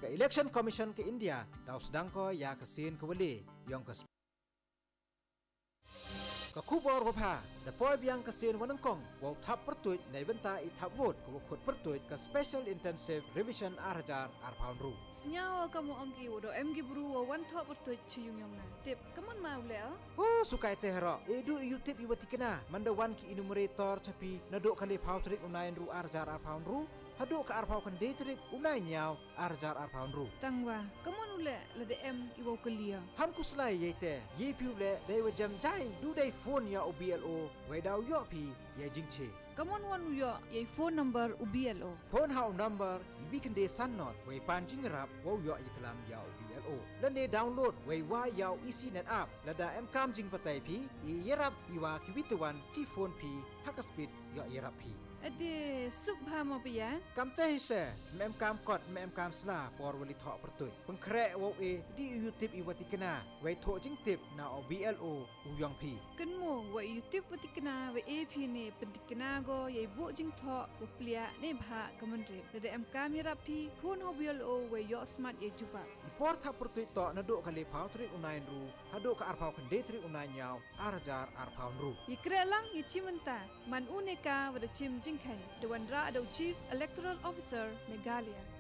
ke Election Commission ke India daw sedang ko ya kesin ke wali yang ke ke kubor wapha da poi biang kesin wanangkong wau thap pertuit nei benta I thap vote ko khut pertuit ke Special Intensive Revision Arjar arpaun ru senyawa kamu angki wodo MG buru wa wan thap pertuit chiyung yong na tip kaman mau le oh sukai teh ro edu YouTube iwatikena mandawan ki enumerator chapi nadok kali pautrik unain ru arjar arpaun ru haduk ke arpau kan detrik unai nyau arjar arpaun ru tangwa kaman ule le DM iwo kelia ham kuslai yete ye piu le dai wajam jai du dai phone ya OBLO wai dau yo pi ye jingche kaman wan yo ye phone number UBLO phone hau number ibi kan de san not wai pan jingrap wo yo iklam ya OBLO le ne download wai wa ya ECNet app la da em kam jing patai pi I yerap iwa kibitawan ti phone pi hakaspit yo yerap pi ade subha mo pia kam teh se mem kam kot mem kam sla por wali tho pertui pengkrek wo e di YouTube iwatikena wai tho jing tip na OBLO uyong pi kenmo wa YouTube watikena wa AP ne pentikena go ye bu jing tho bu plia ne bha kamandre de em kam yarapi phone OBLO wa yo smart ye juba ipor tha pertui to na do kali pautri unain ru hado ka arpau kan detri unai nyau arjar arpaun ru ikrelang ichimenta man uneka wa de chim jingkhan de wanra ado Chief Electoral Officer Meghalaya